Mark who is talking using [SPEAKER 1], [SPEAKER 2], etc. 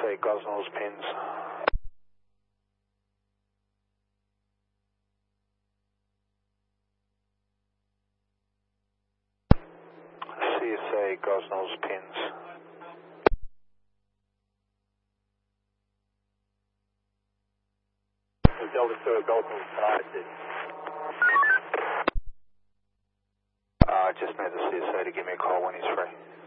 [SPEAKER 1] CSA Gosnells pins. CSA Gosnells pins.
[SPEAKER 2] Delta 2 Gosnells connected.
[SPEAKER 1] Just need the CSA to give me a call when he's free.